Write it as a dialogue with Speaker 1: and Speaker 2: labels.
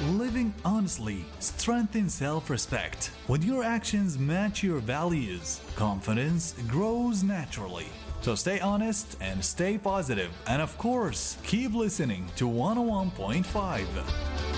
Speaker 1: Living honestly strengthens self-respect. When your actions match your values, confidence grows naturally. So stay honest and stay positive, and of course, keep listening to 101.5.